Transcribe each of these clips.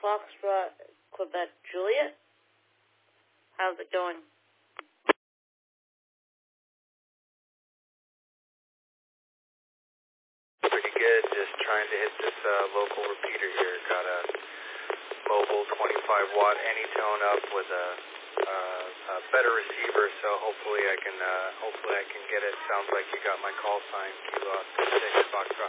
Foxtrot, Quebec, Juliet. How's it going? Pretty good. Just trying to hit this local repeater here. Got a mobile 25-watt Anytone up with a better receiver, so hopefully I can get it. Sounds like you got my call sign, Kilo Oscar 6 Foxtrot.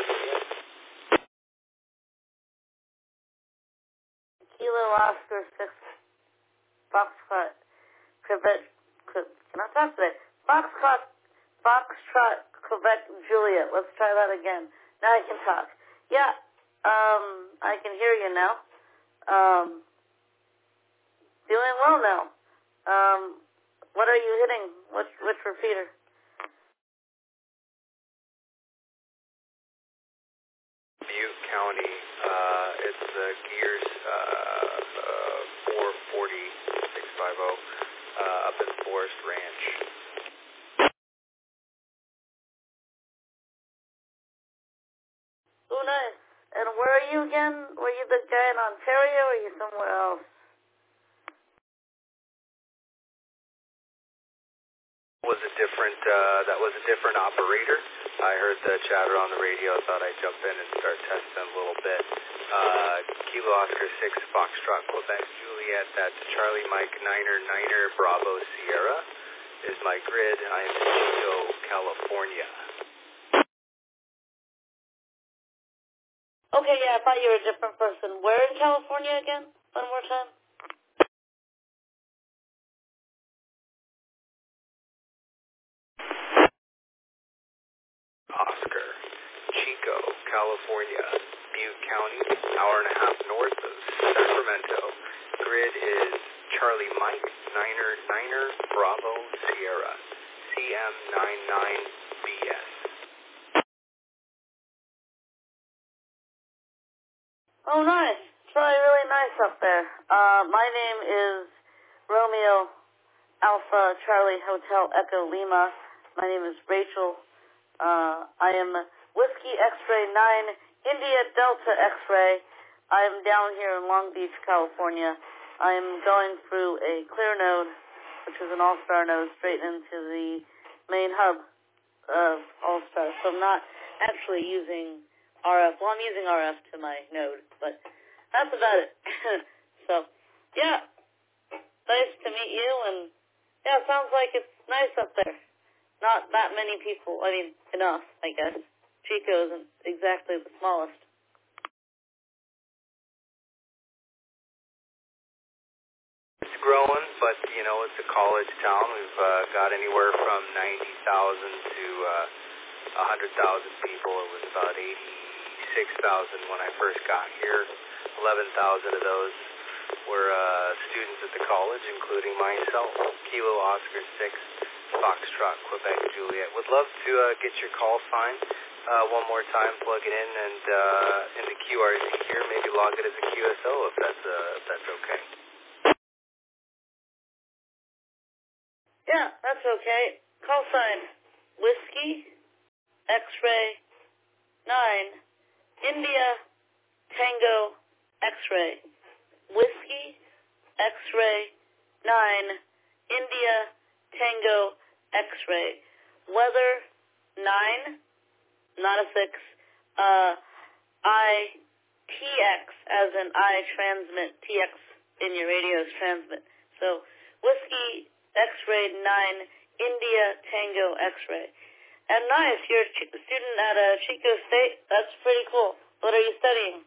Kilo Oscar 6 Foxtrot, Quebec, cannot talk today. Foxtrot, Quebec, Juliet. Let's try that again. Now I can talk. Yeah, I can hear you now. Doing well now. What are you hitting? Which repeater? Butte County. It's the Gears 440-650 up in Forest Ranch. Oh, nice. And where are you again? Were you the guy in Ontario or are you somewhere else? That was a different operator. I heard the chatter on the radio, thought I'd jump in and start testing a little bit. Kilo Oscar 6 Foxtrot, Quebec, Juliet, that's Charlie Mike Niner Bravo Sierra is my grid. I am in Chico, California. Okay, yeah, I thought you were a different person. Where in California again? One more time. Oscar, Chico, California, Butte County, hour and a half north of Sacramento. Grid is Charlie Mike Niner Bravo Sierra, CM99BS. Oh, nice. It's probably really nice up there. My name is Romeo Alpha Charlie Hotel Echo Lima. My name is Rachel. I am Whiskey X-Ray 9 India Delta X-Ray. I am down here in Long Beach, California. I am going through a clear node, which is an all-star node, straight into the main hub of all-star. So I'm not actually using RF. Well, I'm using RF to my node, but that's about it. So, yeah, nice to meet you, and yeah, sounds like it's nice up there. Not that many people. I mean, enough, I guess. Chico isn't exactly the smallest. It's growing, but, you know, it's a college town. We've got anywhere from 90,000 to 100,000 people. It was about 86,000 when I first got here. 11,000 of those were students at the college, including myself. Kilo Oscar 6 Foxtrot, Quebec, Juliet. Would love to get your call sign one more time, plug it in, and in the QRZ here, maybe log it as a QSO if that's okay. Yeah, that's okay. Call sign Whiskey X-Ray 9 India Tango X-Ray. Whiskey X-Ray 9 India Tango X-Ray. Weather 9, not a 6. TX, as in I transmit. TX in your radios transmit. So Whiskey X-Ray 9 India Tango X-Ray. And nice, you're a student at Chico State. That's pretty cool. What are you studying?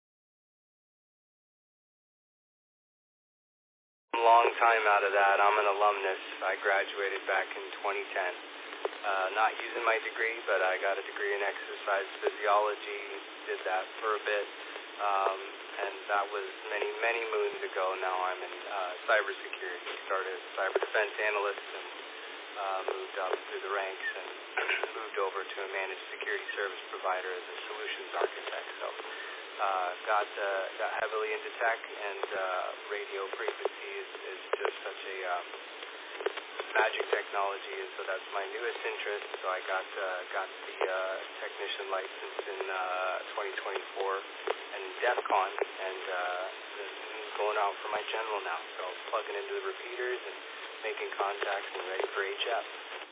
Long time out of that. I'm an alumnus. I graduated back in 2010. Not using my degree, but I got a degree in exercise physiology. Did that for a bit, and that was many, many moons ago. Now I'm in cybersecurity. Started as a cyber defense analyst and moved up through the ranks and moved over to a managed security service provider as a solutions architect. So got heavily into tech, and radio frequency is just such a magic technology, and so that's my newest interest. So I got the technician license in 2024, and DEF CON, and going out for my general now. So plugging into the repeaters and making contacts and ready for HF.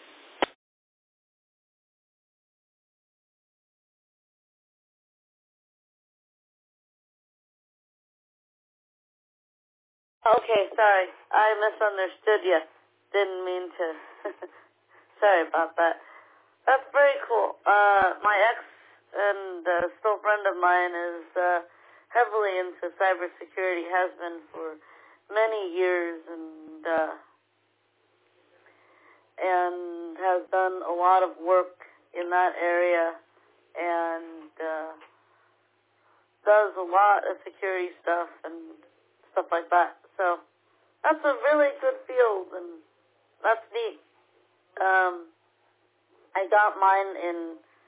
Okay, sorry. I misunderstood you. Didn't mean to. Sorry about that. That's very cool. My ex and still friend of mine is heavily into cybersecurity, has been for many years, and has done a lot of work in that area, and does a lot of security stuff and stuff like that. So that's a really good field, and that's neat. I got mine in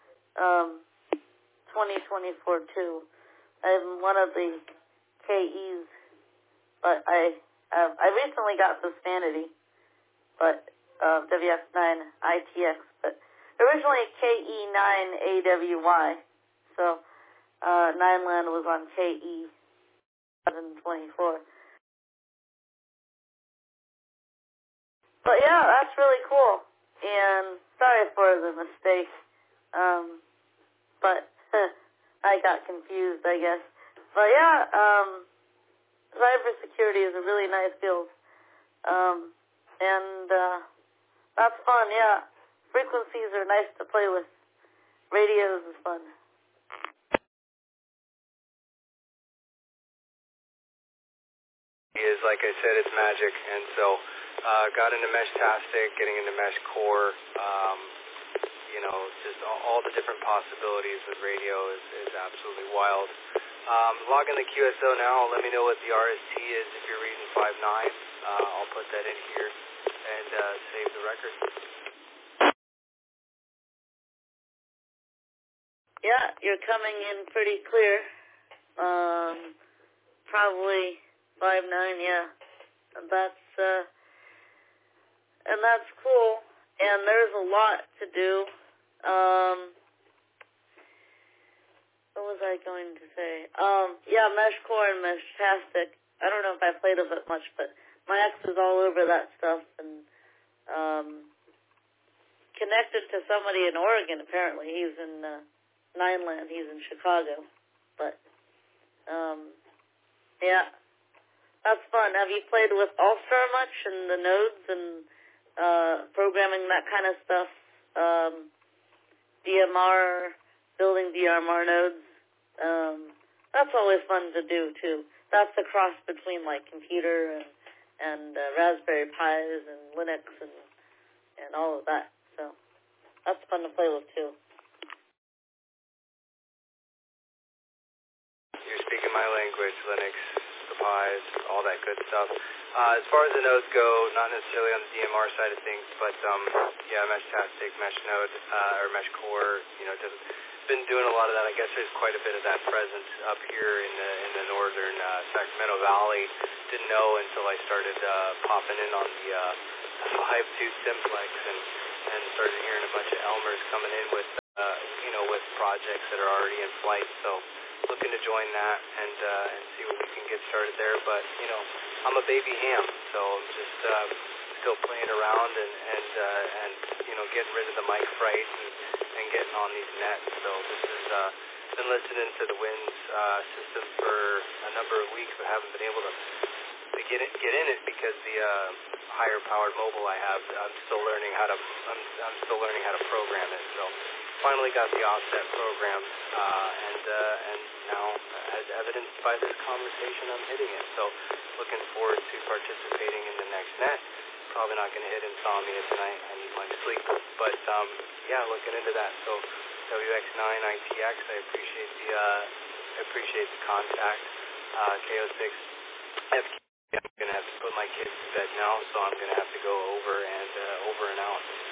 2024 too. I'm one of the KEs, but I recently got Sanity, but WX9 ITX, but originally KE9AWY. So Nineland was on KE 2024. But yeah, that's really cool. And sorry for the mistake. But I got confused, I guess. But yeah, cybersecurity is a really nice field. And that's fun, yeah. Frequencies are nice to play with. Radios is fun. Is, like I said, it's magic. And so got into Meshtastic, getting into Mesh Core, just all the different possibilities with radio is absolutely wild. Log in the QSO now. Let me know what the RST is if you're reading 5.9. I'll put that in here and save the record. Yeah, you're coming in pretty clear. Probably 5.9, yeah. And that's cool. And there's a lot to do. What was I going to say? Yeah, Mesh Core and Meshtastic. I don't know if I played with it much, but my ex is all over that stuff, and connected to somebody in Oregon, apparently. He's in Nineland. He's in Chicago. But, yeah, that's fun. Have you played with All-Star much and the nodes and programming that kind of stuff? DMR, building DMR nodes. That's always fun to do, too. That's a cross between, like, computer and Raspberry Pis and Linux and all of that. So that's fun to play with, too. You're speaking my language, Linux, the Pis, all that good stuff. As far as the nodes go, not necessarily on the DMR side of things, but yeah, Meshtastic, Mesh Node, or Mesh Core, been doing a lot of that. I guess there's quite a bit of that present up here in the northern Sacramento Valley. Didn't know until I started popping in on the 5.2 Simplex and started hearing a bunch of Elmers coming in with with projects that are already in flight. So looking to join that and see what we can get started there. But I'm a baby ham, so I'm just still playing around and getting rid of the mic fright and getting on these nets. So this is been listening to the WINS system for a number of weeks, but haven't been able to get in it because the higher powered mobile I have, I'm still learning how to program it. So finally got the offset program, and now, as evidenced by this conversation, I'm hitting it. So looking forward to participating in the next net. Probably not going to hit insomnia tonight. I need my sleep. But yeah, looking into that. So WX9 ITX, I appreciate the contact. KO6 FK. I'm going to have to put my kids to bed now, so I'm going to have to go over and out.